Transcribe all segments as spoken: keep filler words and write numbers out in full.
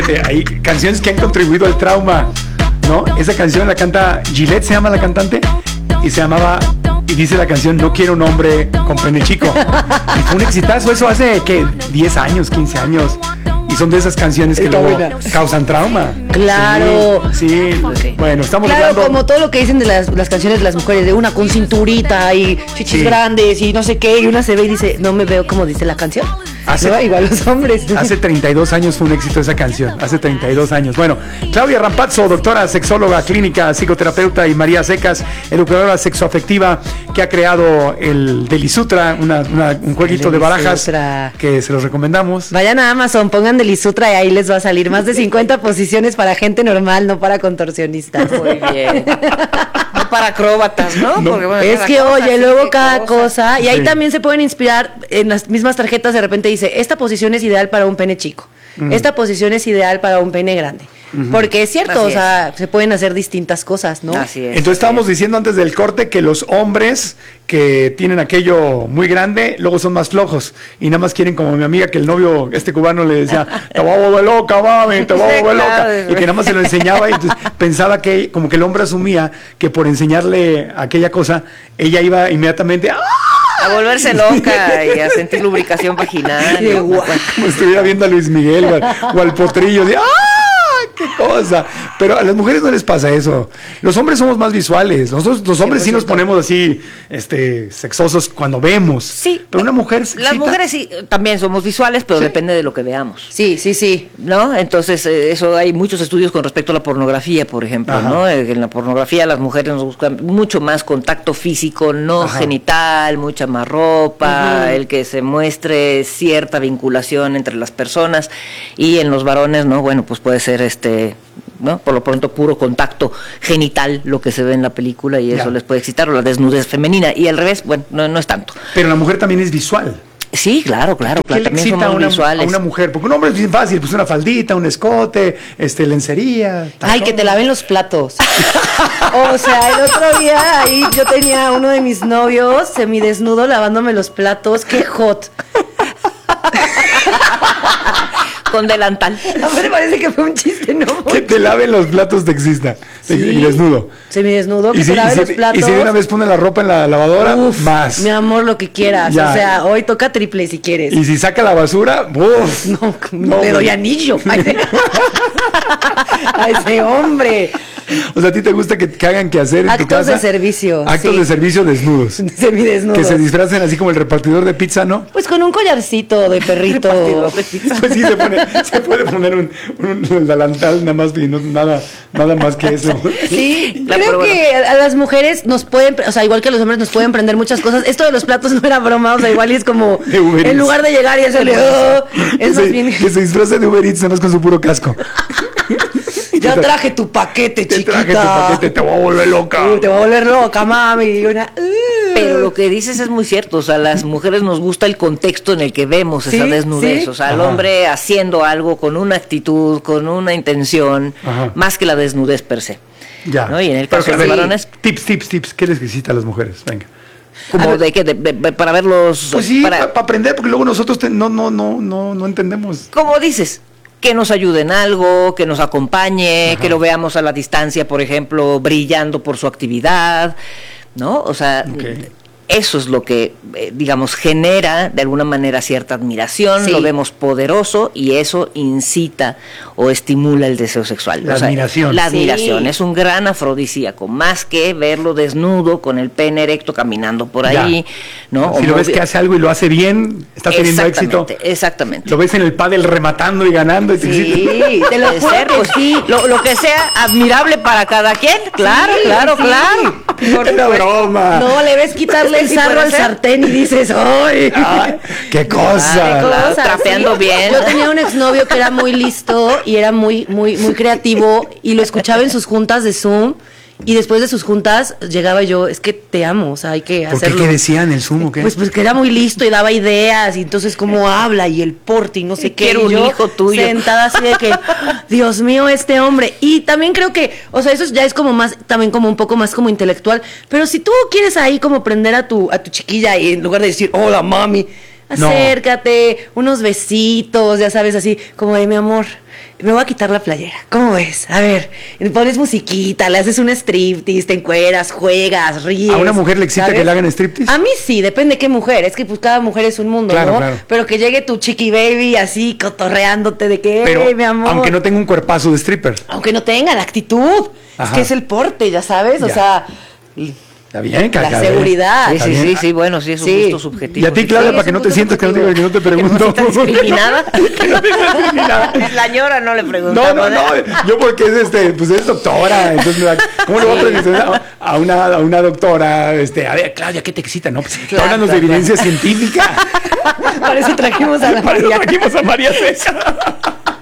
Eh, hay canciones que han contribuido al trauma, ¿no? Esa canción la canta Gillette, se llama la cantante, y se llamaba, y dice la canción, no quiero un hombre con pene chico. Y fue un exitazo, eso hace, ¿qué? diez años, quince años. Y son de esas canciones que luego causan trauma. Claro. Sí, sí. Okay. Bueno, estamos Claro, hablando... como todo lo que dicen de las, las canciones de las mujeres, de una con cinturita y chichis sí. grandes y no sé qué, y una se ve y dice, no me veo como dice la canción. Hace, ¿no? Igual los hombres. Hace treinta y dos años fue un éxito esa canción, hace treinta y dos años. Bueno, Claudia Rampazzo, doctora sexóloga clínica, psicoterapeuta, y María Secas, educadora sexoafectiva, que ha creado el Delisutra, una, una, un jueguito de barajas que se los recomendamos. Vayan a Amazon, pongan Delisutra y ahí les va a salir más de cincuenta posiciones para gente normal, no para contorsionistas. Muy bien. No para acróbatas, ¿no? no. Porque, bueno, es que, cosa, oye, luego cada cosa, cosa y ahí sí. también se pueden inspirar en las mismas tarjetas, de repente dice, esta posición es ideal para un pene chico, uh-huh. esta posición es ideal para un pene grande. Uh-huh. Porque es cierto, Así o sea, es. se pueden hacer distintas cosas, ¿no? Así es. Entonces estábamos diciendo antes del corte que los hombres que tienen aquello muy grande, luego son más flojos y nada más quieren, como mi amiga, que el novio, este cubano, le decía, te voy a volver loca, mami, te voy a volver loca, y que nada más se lo enseñaba y entonces pensaba que, como que el hombre asumía que por enseñarle aquella cosa, ella iba inmediatamente ¡ah! A volverse loca y a sentir lubricación vaginal. Sí, como si estuviera viendo a Luis Miguel o al, o al Potrillo, de ¡ah! ¡Qué cosa! Pero a las mujeres no les pasa eso. Los hombres somos más visuales. Nosotros, los hombres sí nos ponemos así, este, sexosos cuando vemos. Sí. Pero una mujer... Las sexita. mujeres sí, también somos visuales, pero sí. depende de lo que veamos. Sí, sí, sí. ¿No? Entonces, eh, eso hay muchos estudios con respecto a la pornografía, por ejemplo, Ajá. ¿no? En la pornografía las mujeres nos buscan mucho más contacto físico, no Ajá. genital, mucha más ropa, uh-huh. el que se muestre cierta vinculación entre las personas, y en los varones, ¿no? Bueno, pues puede ser este, ¿no? Por lo pronto puro contacto genital lo que se ve en la película, y eso ya. les puede excitar, o la desnudez femenina, y al revés, bueno, no, no es tanto. Pero la mujer también es visual. Sí, claro, claro, claro. ¿Qué le excita a una, a una mujer? Porque un hombre es bien fácil, pues una faldita, un escote, este, lencería. Ay, todo. Que te laven los platos. O sea, el otro día ahí yo tenía uno de mis novios semidesnudo lavándome los platos, qué hot. Con delantal. A mí me parece que fue un chiste, ¿no? Que te laven los platos desexista. Sí. Y desnudo. Semidesnudo, que y te si, laven y los si, platos. Y si de una vez pone la ropa en la lavadora, uf, más. Mi amor, lo que quieras. Ya. O sea, hoy toca triple si quieres. Y si saca la basura, uf. No, no le doy anillo. A ese hombre. O sea, ¿a ti te gusta que, que hagan que hacer en Actos tu casa? de servicio. Actos sí. de servicio desnudos. Semidesnudos. Que se disfracen así como el repartidor de pizza, ¿no? Pues con un collarcito de perrito. De pizza. Pues sí, se, pone, se puede poner un, un, un delantal nada más y no, nada, nada más que eso. Sí, la creo prueba. Que a las mujeres nos pueden, o sea, igual que a los hombres nos pueden prender muchas cosas. Esto de los platos no era broma, o sea, igual y es como, en lugar de llegar y hacerle, oh, es más se, bien... Que se disfrace de Uber Eats nada más con su puro casco. Ya traje tu paquete, te chiquita. Te traje tu paquete, te voy a volver loca. Uh, te voy a volver loca, mami. Una, uh. Pero lo que dices es muy cierto, o sea, a las mujeres nos gusta el contexto en el que vemos esa ¿Sí? desnudez, ¿Sí? o sea, Ajá. el hombre haciendo algo con una actitud, con una intención, Ajá. más que la desnudez per se. Ya. ¿No? Y en el caso de los varones... Tips, tips, tips, ¿qué les necesita a las mujeres? Venga. Como ver, de que de, de, de, para verlos... Pues sí, para, para pa aprender, porque luego nosotros te, no, no, no, no, no entendemos. Como dices... Que nos ayude en algo, que nos acompañe, Ajá. que lo veamos a la distancia, por ejemplo, brillando por su actividad, ¿no? O sea, okay. eso es lo que, eh, digamos, genera de alguna manera cierta admiración, sí. lo vemos poderoso y eso incita o estimula el deseo sexual. La o sea, admiración. La admiración sí. es un gran afrodisíaco, más que verlo desnudo con el pene erecto caminando por ahí, ya. ¿no? Si o lo ves que hace algo y lo hace bien, está teniendo éxito. Exactamente. Lo ves en el pádel rematando y ganando. Y sí, te, te lo puede ser, pues sí. Lo, lo que sea admirable para cada quien, claro, sí, claro, sí. claro. Es una broma. No, le ves quitarle el sarro al sartén y dices, ¡ay! Ay ¡qué cosa! Claro, claro, trapeando sí. bien. Yo tenía un exnovio que era muy listo y era muy, muy, muy creativo y lo escuchaba en sus juntas de Zoom. Y después de sus juntas llegaba yo, es que te amo, o sea, hay que ¿Por hacerlo. ¿Por qué decía en el Zoom o qué? Pues, pues que era muy listo y daba ideas, y entonces cómo habla, y el porte, y no sé qué. Quiero un hijo tuyo. Sentada así de que, Dios mío, este hombre. Y también creo que, o sea, eso ya es como más, también como un poco más como intelectual, pero si tú quieres ahí como prender a tu, a tu chiquilla, y en lugar de decir, hola, mami, acércate, no. unos besitos, ya sabes, así, como de mi amor. me voy a quitar la playera. ¿Cómo ves? A ver, pones musiquita, le haces un striptease, te encueras, juegas, ríes. ¿A una mujer le excita, ¿sabes?, que le hagan striptease? A mí sí, depende de qué mujer. Es que pues cada mujer es un mundo, claro, ¿no? Claro. Pero que llegue tu chiqui baby así cotorreándote de que, pero, mi amor. aunque no tenga un cuerpazo de stripper. Aunque no tenga la actitud. Ajá. Es que es el porte, ya sabes, ya. O sea... Está bien, Caca. La seguridad. Sí, sí, sí, sí, bueno, sí, es un sí. gusto subjetivo. Y a ti, Claudia, sí, para que no te sientas que no, digo, que no te pregunto. ¿Que no discriminada? Que no discriminada. La ñora no le preguntamos. No, no, no, yo porque es, este, pues es doctora, entonces, ¿cómo le voy a preguntar a una, a una doctora, este, a ver, Claudia, ¿qué te excita? No, pues, claro, háblanos claro, de evidencia claro. científica. Para eso trajimos a la Para María. Eso trajimos a María César.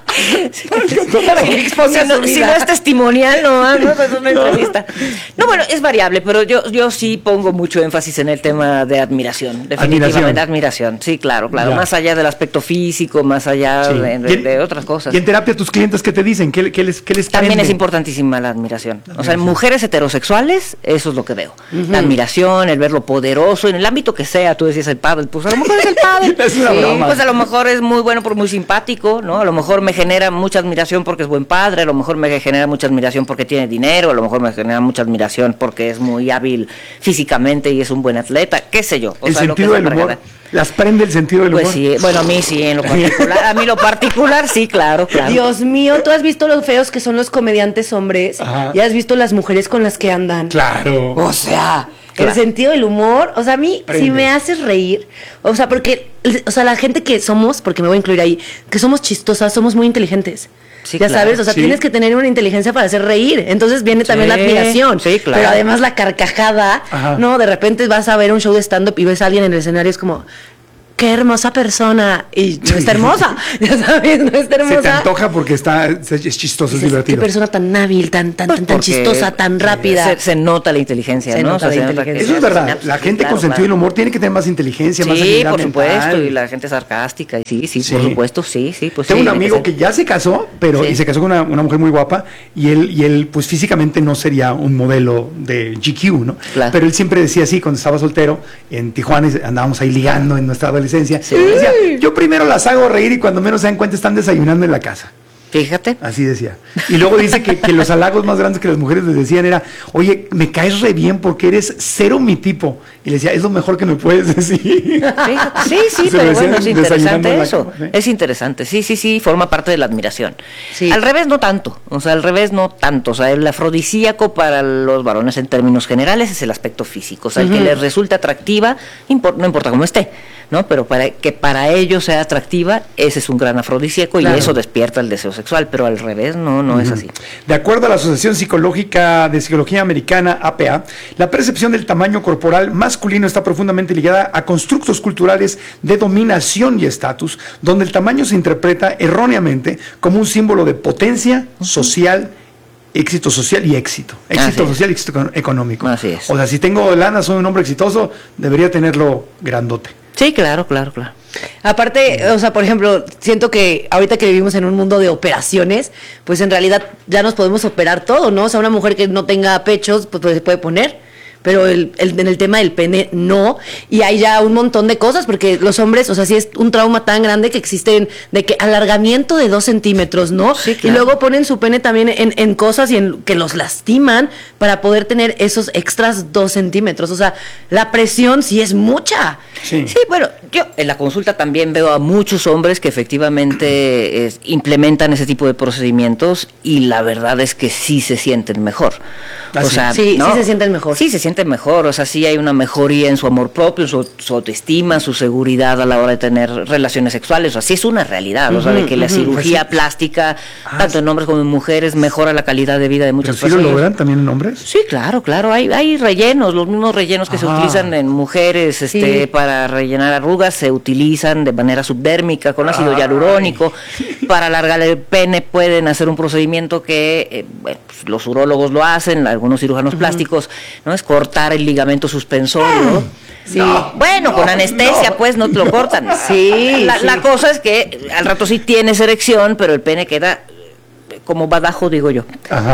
Para que exponga si, no, si no es testimonial, no, no, no es una entrevista. No, bueno, es variable, pero yo, yo sí pongo mucho énfasis en el tema de admiración, definitivamente admiración, admiración. Sí, claro, claro, ya. Más allá del aspecto físico, más allá sí. de, de, de otras cosas. ¿Y en terapia tus clientes qué te dicen? ¿Qué, qué les, qué les También prende? Es importantísima la admiración. O sea, en mujeres heterosexuales, eso es lo que veo. Uh-huh. La admiración, el ver lo poderoso, en el ámbito que sea, tú decías el padre, pues a lo mejor es el padre. Es una sí, broma. Pues a lo mejor es muy bueno, por muy simpático, ¿no? A lo mejor me genera mucha admiración porque es buen padre, a lo mejor me genera mucha admiración porque tiene dinero, a lo mejor me genera mucha admiración porque es muy hábil físicamente y es un buen atleta, qué sé yo. O el sea, sentido del humor. ¿Las prende el sentido del humor? Pues sí, bueno, a mí sí, en lo particular, a mí lo particular sí, claro, claro. Dios mío, ¿tú has visto lo feos que son los comediantes hombres? Ajá. ¿Y has visto las mujeres con las que andan? Claro. O sea... Claro. El sentido del humor, o sea, a mí Prende. Si me haces reír, o sea, porque, o sea, la gente que somos, porque me voy a incluir ahí, que somos chistosas, somos muy inteligentes. Sí, ya claro. sabes, o sea, sí. Tienes que tener una inteligencia para hacer reír. Entonces viene también sí, la admiración. Sí, claro. Pero además la carcajada, Ajá. ¿no? De repente vas a ver un show de stand-up y ves a alguien en el escenario, es como... qué hermosa persona, y no está hermosa, ya sabes, no está hermosa. Se te antoja porque está, es chistoso, es divertido. Qué persona tan hábil, tan, tan, pues tan chistosa, tan rápida. Se, se nota la inteligencia, se ¿no? Nota o sea, la se inteligencia. Eso es verdad, la gente claro, con sentido del claro. humor tiene que tener más inteligencia, sí, más habilidad por supuesto, mental. Y la gente sarcástica, y sí, sí, sí, por supuesto, sí, sí. Pues Tengo sí, un amigo que, que ya se casó, pero sí. y se casó con una, una mujer muy guapa, y él, y él, pues físicamente no sería un modelo de G Q, ¿no? Claro. Pero él siempre decía así, cuando estaba soltero, en Tijuana, andábamos ahí ligando en nuestra adolescencia, sí. decía, yo primero las hago reír y cuando menos se dan cuenta están desayunando en la casa. Fíjate. Así decía. Y luego dice que, que los halagos más grandes que las mujeres les decían era, oye, me caes re bien porque eres cero mi tipo. Y le decía, es lo mejor que me puedes decir. Fíjate. Sí, sí, pero bueno, es interesante eso. Cama, ¿sí? Es interesante, sí, sí, sí, forma parte de la admiración. Sí. Al revés no tanto, o sea, al revés no tanto. O sea, el afrodisíaco para los varones en términos generales es el aspecto físico. O sea, uh-huh. el que les resulta atractiva, import, no importa cómo esté, ¿no? Pero para que para ellos sea atractiva, ese es un gran afrodisíaco claro. y eso despierta el deseo sexual, pero al revés no, no uh-huh. es así. De acuerdo a la Asociación Psicológica de Psicología Americana, A P A, la percepción del tamaño corporal masculino está profundamente ligada a constructos culturales de dominación y estatus, donde el tamaño se interpreta erróneamente como un símbolo de potencia uh-huh. social, éxito social y éxito. Éxito Así social y éxito económico. Así es. O sea, si tengo lana, soy un hombre exitoso, debería tenerlo grandote. Sí, claro, claro, claro. Aparte, o sea, por ejemplo, siento que ahorita que vivimos en un mundo de operaciones, pues en realidad ya nos podemos operar todo, ¿no? O sea, una mujer que no tenga pechos, pues, pues se puede poner. Pero el, el, en el tema del pene, no. Y hay ya un montón de cosas, porque los hombres, o sea, sí es un trauma tan grande que existen de que alargamiento de dos centímetros, ¿no? Sí, claro. Y luego ponen su pene también en, en cosas y en que los lastiman para poder tener esos extras dos centímetros. O sea, la presión sí es mucha. Sí, sí, bueno, yo en la consulta también veo a muchos hombres que efectivamente es, implementan ese tipo de procedimientos y la verdad es que sí se sienten mejor. O Así. sea, sí, ¿no? sí se sienten mejor. Sí se sienten mejor, o sea, sí hay una mejoría en su amor propio, su, su autoestima, su seguridad a la hora de tener relaciones sexuales, o sea, sí es una realidad, uh-huh, o sea, de que uh-huh, la cirugía pues sí. plástica, ah, tanto en hombres como en mujeres, mejora la calidad de vida de muchas ¿Pero personas. ¿Sí lo logran también en hombres? Sí, claro, claro, hay, hay rellenos, los mismos rellenos que ah. se utilizan en mujeres este, sí. para rellenar arrugas, se utilizan de manera subdérmica con ácido Ay. hialurónico, para alargar el pene pueden hacer un procedimiento que, eh, bueno, pues, los urólogos lo hacen, algunos cirujanos uh-huh. plásticos, ¿no? Es cortar el ligamento suspensorio. Sí. No, bueno, no, con anestesia, no. pues no te lo cortan. Sí la, sí. la cosa es que al rato sí tienes erección, pero el pene queda como badajo, digo yo. Ajá.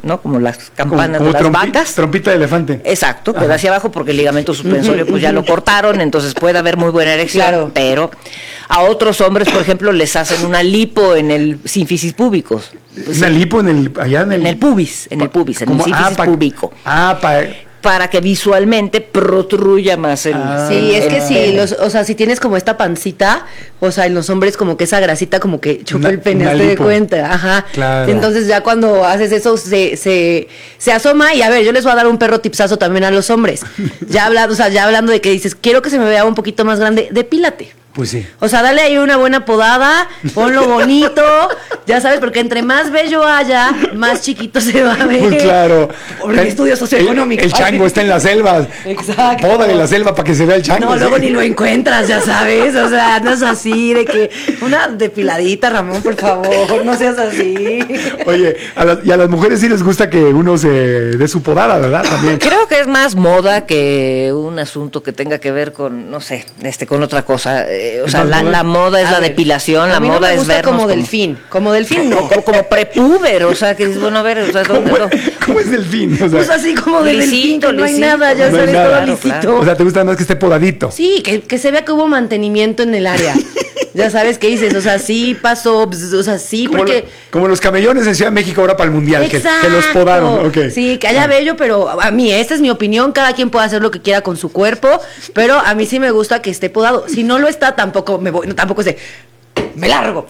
¿no? Como las campanas como, como de las trompi, vacas. Trompita de elefante. Exacto, queda hacia abajo porque el ligamento suspensorio pues ya lo cortaron, entonces puede haber muy buena erección, Claro. pero a otros hombres, por ejemplo, les hacen una lipo en el sínfisis púbicos. Pues, Una lipo en el, allá en el... en el pubis, en el pubis, en el como- sínfisis ah, pa- púbico. Ah, pa- Para que visualmente protruya más el... Ah. Sí, es que el si pene. los, o sea, si tienes como esta pancita, o sea, en los hombres como que esa grasita como que chupa Una- el pene, una te de lipo. cuenta, ajá. Claro. Entonces ya cuando haces eso se, se, se asoma y a ver, yo les voy a dar un perro tipsazo también a los hombres. Ya hablando, o sea, ya hablando de que dices, quiero que se me vea un poquito más grande, depílate. Pues sí. O sea, dale ahí una buena podada, ponlo bonito, ya sabes, porque entre más bello haya, más chiquito se va a ver. Pues claro. Por el estudio socioeconómico. El, el chango está en la selva. Exacto. Poda de la selva para que se vea el chango. No, ¿sí? luego ni lo encuentras, ya sabes. O sea, no es así de que una depiladita, Ramón, por favor, no seas así. Oye, a las- y a las mujeres sí les gusta que uno se dé su podada, ¿verdad? También. Creo que es más moda que un asunto que tenga que ver con, no sé, este, con otra cosa. Eh, o ¿Es sea, más la, moda? la moda es A la ver, depilación, a la mí moda no me es gusta vernos como delfín, como delfín no. como, como prepuber, o sea, que dices, bueno, a ver, o sea, ¿dónde, ¿Cómo, dónde? cómo es delfín? O sea, Pues así como de delfín, Lisito, que no hay lisito, nada, ya no hay sabes, nada. todo Claro, lisito. claro. o sea, ¿te gusta más que esté podadito? Sí, que, que se vea que hubo mantenimiento en el área. Ya sabes qué dices, o sea, sí pasó, bzz, o sea, sí, Como, porque... lo- como los camellones en Ciudad de México ahora para el Mundial, que, que los podaron. Ok. Sí, que haya bello, pero a mí, esta es mi opinión, cada quien puede hacer lo que quiera con su cuerpo, pero a mí sí me gusta que esté podado. Si no lo está, tampoco me voy, no, tampoco es de, me largo.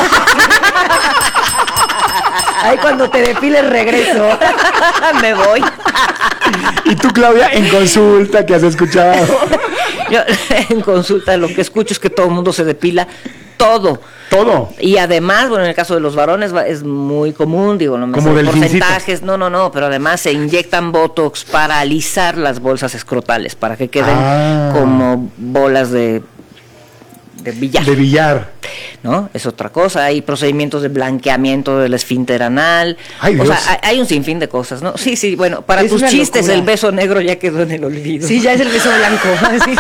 Ahí cuando te depiles regreso. Me voy. Y tú, Claudia, en consulta, ¿qué has escuchado? Yo en consulta lo que escucho es que todo el mundo se depila todo. Todo. Y además, bueno, en el caso de los varones va- es muy común, digo, no me Como sé delfincito. porcentajes, no, no, no, pero además se inyectan botox para alisar las bolsas escrotales, para que queden Ah. como bolas de, de billar. De billar. ¿No? Es otra cosa. Hay procedimientos de blanqueamiento del esfínter anal. Ay, o Dios. sea, hay, hay un sinfín de cosas, ¿no? Sí, sí, bueno, para Es tus una chistes locura. el beso negro ya quedó en el olvido. Sí, ya es el beso blanco. Sí.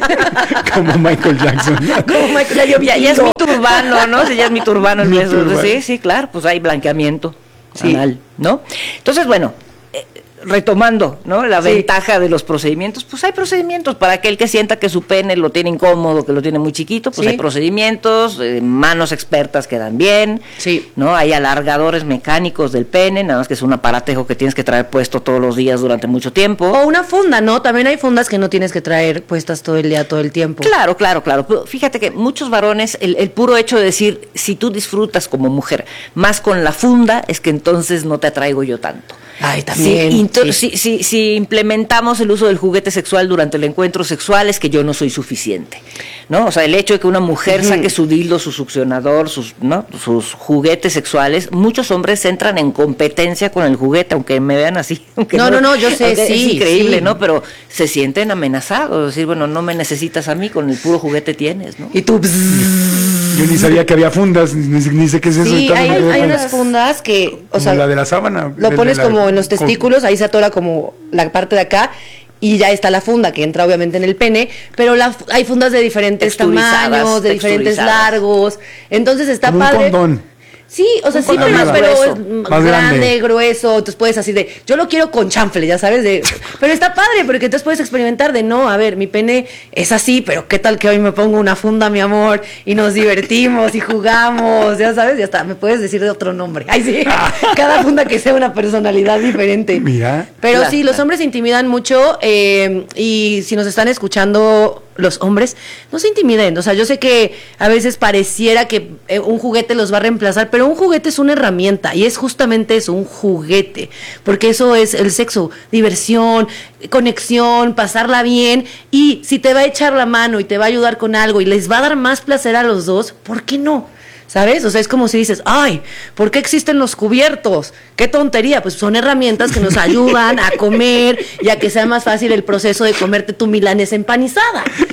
Como Michael Jackson. Como Michael, ya yo Ya, ya es mi turbano, ¿no? Sí, ya es mi turbano el Mi beso. turbano. Sí, sí, claro, pues hay blanqueamiento Sí. anal, ¿no? Entonces, bueno, eh, retomando, ¿no? La Sí. ventaja de los procedimientos, pues hay procedimientos para aquel que sienta que su pene lo tiene incómodo, que lo tiene muy chiquito, pues Sí. hay procedimientos, eh, manos expertas que dan bien, Sí. ¿no? Hay alargadores mecánicos del pene, nada más que es un aparatejo que tienes que traer puesto todos los días durante mucho tiempo. O una funda, ¿no? También hay fundas que no tienes que traer puestas todo el día, todo el tiempo. Claro, claro, claro. Pero fíjate que muchos varones, el, el puro hecho de decir, si tú disfrutas como mujer más con la funda, es que entonces no te atraigo yo tanto. Ay, también. Sí, into- sí. si, si- si implementamos el uso del juguete sexual durante el encuentro sexual, es que yo no soy suficiente, ¿no? O sea, el hecho de que una mujer saque su dildo, su succionador, sus, ¿no? sus juguetes sexuales, muchos hombres entran en competencia con el juguete, aunque me vean así. aunque No, no, no, yo sé, aunque sí, Es increíble, sí. ¿no? Pero se sienten amenazados, es decir, bueno, no me necesitas a mí, con el puro juguete tienes, ¿no? Y tú... bzzz. Yo ni sabía que había fundas, ni, ni sé qué es eso. Sí, ahorita hay, me quedé hay con- unas fundas que, o como sea, la de la sábana. lo de- pones de la- como en los con- testículos, ahí se atora como la parte de acá y ya está la funda que entra obviamente en el pene, pero la, hay fundas de diferentes Texturizadas, tamaños, de diferentes texturizadas. largos, entonces está Como un padre. condón. Sí, o sea, Un sí, condón pero, más pero grueso, es más grande, grande. grueso, entonces puedes así de, yo lo quiero con chanfle, ya sabes, de, pero está padre, porque entonces puedes experimentar de, no, a ver, mi pene es así, pero qué tal que hoy me pongo una funda, mi amor, y nos divertimos y jugamos, ya sabes, ya está, me puedes decir de otro nombre. Ay, sí, cada funda que sea una personalidad diferente. Mira. Pero Claro, sí, los claro. hombres se intimidan mucho eh, y si nos están escuchando los hombres, no se intimiden. O sea, yo sé que a veces pareciera que eh, un juguete los va a reemplazar, pero un juguete es una herramienta y es justamente eso, un juguete. Porque eso es el sexo, diversión, conexión, pasarla bien. Y si te va a echar la mano y te va a ayudar con algo y les va a dar más placer a los dos, ¿por qué no? ¿Sabes? O sea, es como si dices, ay, ¿por qué existen los cubiertos? ¡Qué tontería! Pues son herramientas que nos ayudan a comer y a que sea más fácil el proceso de comerte tu milanesa empanizada.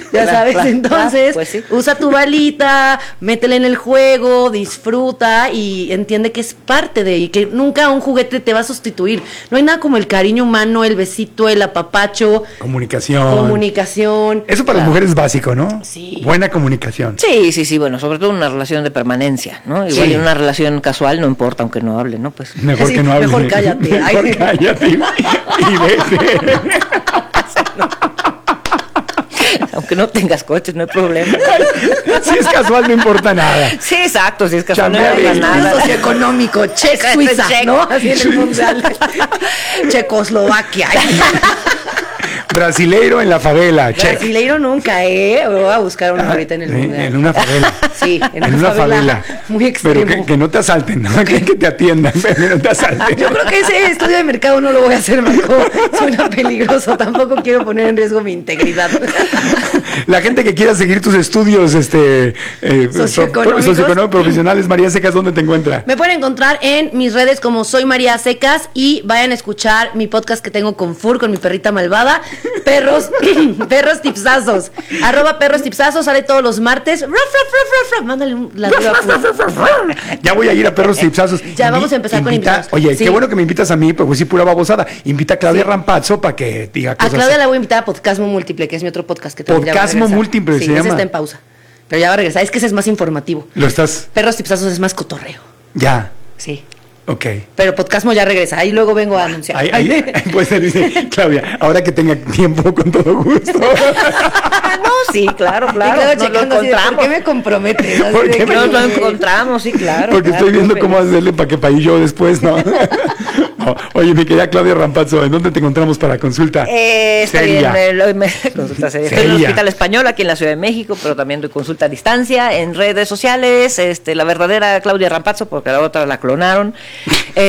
Ya Claro, sabes, claro, entonces claro, pues sí. usa tu balita, métela en el juego, disfruta y entiende que es parte de y que nunca un juguete te va a sustituir. No hay nada como el cariño humano, el besito, el apapacho, Comunicación. comunicación. Eso para las mujeres es básico, ¿no? Sí. Buena comunicación. Sí, sí, sí, bueno, sobre todo en una relación de permanencia, ¿no? Igual Sí. en una relación casual no importa, aunque no hable, ¿no? Pues Mejor Sí, que no hable. mejor cállate. Mejor Ay. cállate y, y vete. aunque no tengas coches, no hay problema. Si es casual, no importa nada. Sí, exacto, si es casual, no Chambea importa bien. nada. Socioeconómico, Czech, Check, Suiza, check. ¿no? Así en el mundial. Checoslovaquia. Brasileiro en la favela, check. Brasileiro nunca, ¿eh? Me voy a buscar uno ahorita en el En, mundial. en una favela. Sí, en, En una favela. Muy extremo. Pero que, que no te asalten, ¿no? Que, que te atiendan, pero que no te asalten. Yo creo que ese estudio de mercado no lo voy a hacer, Marco. Suena peligroso. Tampoco quiero poner en riesgo mi integridad. La gente que quiera seguir tus estudios este, eh, Socioeconómicos. pro- socioeconómicos profesionales, María Secas, ¿dónde te encuentra? Me pueden encontrar en mis redes como Soy María Secas y vayan a escuchar mi podcast que tengo con Fur, con mi perrita malvada, Perros, perros tipsazos. Arroba perros tipsazos, sale todos los martes. Ruf, ruf, ruf, ruf, ruf. Mándale un ladrido a Fur. Ya voy a ir a Perros Tipsazos. Ya vamos a empezar con Invita- invitados. Oye, Sí. qué bueno que me invitas a mí, pues pues sí, pura babosada. Invita a Claudia Sí. Rampazzo para que diga A cosas. Claudia la voy a invitar a Podcasmo Múltiple, que es mi otro podcast que también ya va a Podcasmo regresar. Múltiple Sí, se ese llama. está en pausa. Pero ya va a regresar. Es que ese es más informativo. Lo estás. Perros tipsazos es más cotorreo. Ya. Sí. Ok. Pero Podcasmo ya regresa. Ahí luego vengo a anunciar. Ahí, ahí, ahí puede ser, dice Claudia, ahora que tenga tiempo, con todo gusto. No, sí, claro, Y claro. claro, nos lo checando así de, ¿por encontramos. qué me comprometes? Así ¿Por de qué que- me- Nos lo encontramos, sí, claro. Porque claro, estoy viendo no, cómo hacerle para que para ir yo después, ¿no? No. Oye, mi querida Claudia Rampazzo, ¿en dónde te encontramos para consulta? Eh, estoy Seria. en el, me- consulta seria. Estoy en el Seria. Hospital Español aquí en la Ciudad de México, pero también doy consulta a distancia en redes sociales. Este, la verdadera Claudia Rampazzo, porque la otra la clonaron. Eh,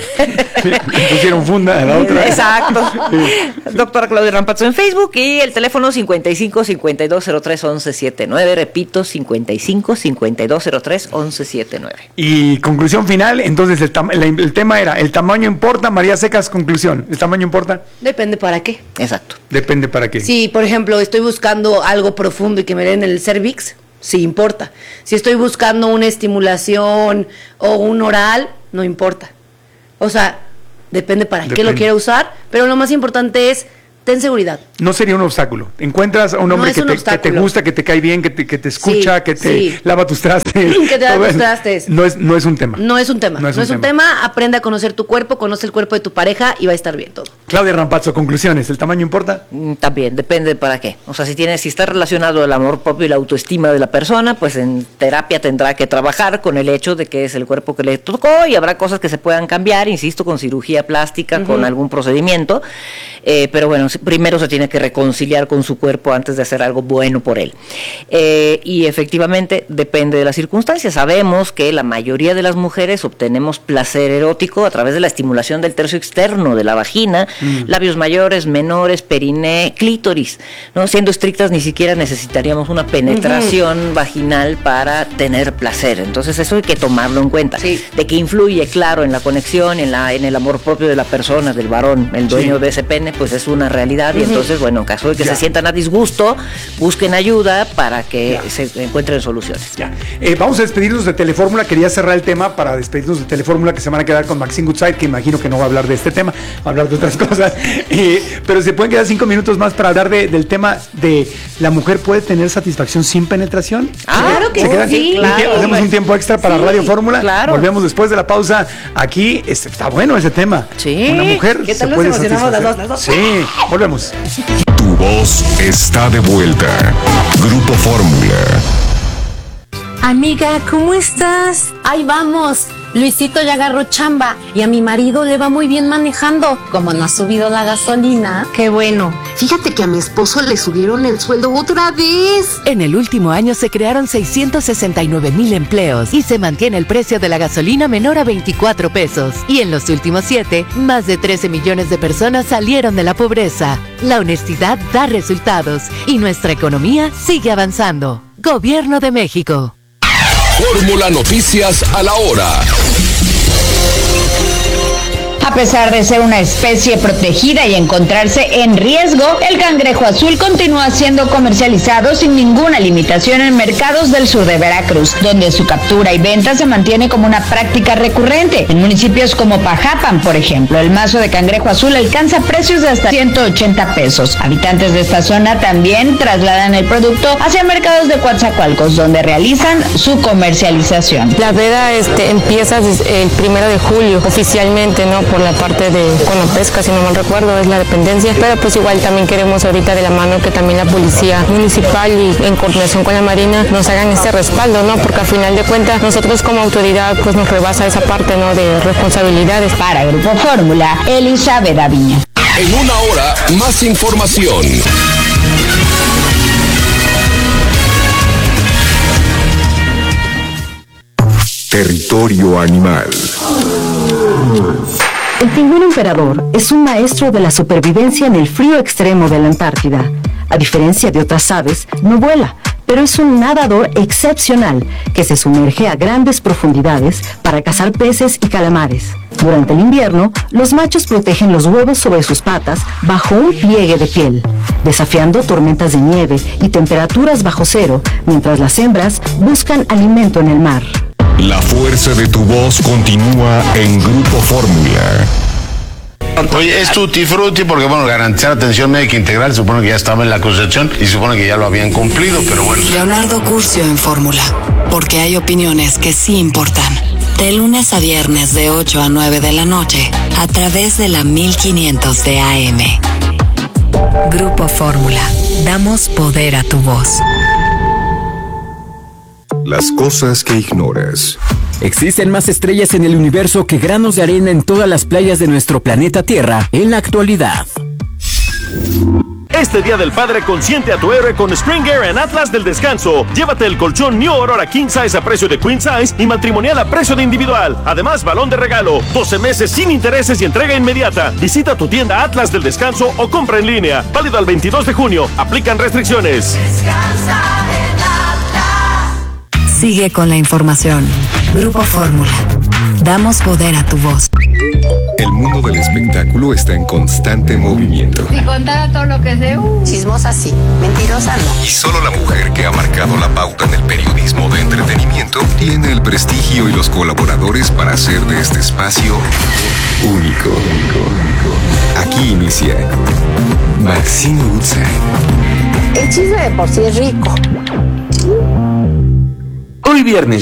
Pusieron funda a la otra. Exacto. Doctora Claudia Rampazzo en Facebook y el teléfono cincuenta y cinco, cincuenta y dos cero tres, once setenta y nueve. Repito, cincuenta y cinco, cincuenta y dos cero tres, once setenta y nueve. Y conclusión final, entonces el, tam- el, el tema era, ¿el tamaño importa? María Secas, conclusión, ¿el tamaño importa? Depende para qué. Exacto. Depende para qué. Si, por ejemplo, estoy buscando algo profundo y que me den el cervix, sí importa. Si estoy buscando una estimulación o un oral, no importa. O sea, depende para qué Depende. lo quiera usar, pero lo más importante es, ten seguridad. No sería un obstáculo. Encuentras a un No hombre es que, un te, que te obstáculo. gusta, que te cae bien, que te, que te escucha, Sí, que te sí. lava tus trastes. Que te lava todo tus eso. trastes. No es, no es un tema. No es un tema. No es un, tema. Aprende a conocer tu cuerpo, conoce el cuerpo de tu pareja y va a estar bien todo. Claudia Rampazzo, conclusiones, ¿el tamaño importa? Mm, También, depende para qué. O sea, si tiene, si está relacionado el amor propio y la autoestima de la persona, pues en terapia tendrá que trabajar con el hecho de que es el cuerpo que le tocó y habrá cosas que se puedan cambiar, insisto, con cirugía plástica, con algún procedimiento. Eh, pero bueno, si- primero se tiene que reconciliar con su cuerpo antes de hacer algo bueno por él. Eh, y efectivamente depende de las circunstancias. Sabemos que la mayoría de las mujeres obtenemos placer erótico a través de la estimulación del tercio externo de la vagina, labios mayores, menores, periné, clítoris. ¿No? Siendo estrictas, ni siquiera necesitaríamos una penetración vaginal para tener placer. Entonces eso hay que tomarlo en cuenta. Sí. De que influye, claro, en la conexión, en la en el amor propio de la persona, del varón, el dueño Sí. de ese pene, pues es una realidad. Y entonces, bueno, en caso de que Ya. se sientan a disgusto, busquen ayuda para que Ya. se encuentren soluciones. Ya. Eh, vamos a despedirnos de Telefórmula. Quería cerrar el tema para despedirnos de Telefórmula, que se van a quedar con Maxine Goodside, que imagino que no va a hablar de este tema, va a hablar de otras cosas. Eh, pero se pueden quedar cinco minutos más para hablar de- del tema de la mujer puede tener satisfacción sin penetración. Ah, Claro que ¿Se quedan? sí, Un claro, tie- Hacemos hombre. un tiempo extra para Sí, Radio Fórmula. claro. Volvemos después de la pausa. Aquí este, está bueno ese tema. Sí. Una mujer ¿Qué se tal nos puede emocionamos las satisfacer. dos, las dos? Sí, volvemos. Tu voz está de vuelta. Grupo Fórmula. Amiga, ¿cómo estás? Ahí vamos. Luisito ya agarró chamba y a mi marido le va muy bien manejando. Como no ha subido la gasolina. Qué bueno. Fíjate que a mi esposo le subieron el sueldo otra vez. En el último año se crearon seiscientos sesenta y nueve mil empleos y se mantiene el precio de la gasolina menor a veinticuatro pesos. Y en los últimos siete, más de trece millones de personas salieron de la pobreza. La honestidad da resultados y nuestra economía sigue avanzando. Gobierno de México. Fórmula Noticias a la hora. A pesar de ser una especie protegida y encontrarse en riesgo, el cangrejo azul continúa siendo comercializado sin ninguna limitación en mercados del sur de Veracruz, donde su captura y venta se mantiene como una práctica recurrente. En municipios como Pajapan, por ejemplo, el mazo de cangrejo azul alcanza precios de hasta ciento ochenta pesos. Habitantes de esta zona también trasladan el producto hacia mercados de Coatzacoalcos, donde realizan su comercialización. La veda este, empieza el primero de julio, oficialmente, ¿no? Por la parte de Conapesca, si no mal recuerdo, es la dependencia, pero pues igual también queremos ahorita de la mano que también la policía municipal y en coordinación con la Marina nos hagan este respaldo, ¿no? Porque al final de cuentas nosotros como autoridad pues nos rebasa esa parte, ¿no? De responsabilidades. Para Grupo Fórmula, Elizabeth Aviña. En una hora, más información. Territorio animal. El pingüino emperador es un maestro de la supervivencia en el frío extremo de la Antártida. A diferencia de otras aves, no vuela, pero es un nadador excepcional que se sumerge a grandes profundidades para cazar peces y calamares. Durante el invierno, los machos protegen los huevos sobre sus patas bajo un pliegue de piel, desafiando tormentas de nieve y temperaturas bajo cero, mientras las hembras buscan alimento en el mar. La fuerza de tu voz continúa en Grupo Fórmula. Oye, es tutti frutti porque, bueno, garantizar atención médica integral, supone que ya estaba en la Concepción y supone que ya lo habían cumplido, pero bueno. Leonardo Curcio en Fórmula, porque hay opiniones que sí importan. De lunes a viernes de ocho a nueve de la noche, a través de la mil quinientos de A M. Grupo Fórmula, damos poder a tu voz. Las cosas que ignoras. Existen más estrellas en el universo que granos de arena en todas las playas de nuestro planeta Tierra en la actualidad. Este Día del Padre consiente a tu héroe con Spring Air en Atlas del Descanso. Llévate el colchón New Aurora King Size a precio de Queen Size y matrimonial a precio de individual. Además, balón de regalo, doce meses sin intereses y entrega inmediata. Visita tu tienda Atlas del Descanso o compra en línea. Válido al veintidós de junio. Aplican restricciones. Descansa en Atlas. Sigue con la información. Grupo Fórmula. Damos poder a tu voz. El mundo del espectáculo está en constante movimiento. Si contara todo lo que sé, uh. chismosa sí, mentirosa no. Y solo la mujer que ha marcado la pauta en el periodismo de entretenimiento tiene el prestigio y los colaboradores para hacer de este espacio único. Aquí inicia Maxine Woodside. El chisme de por sí es rico. Hoy viernes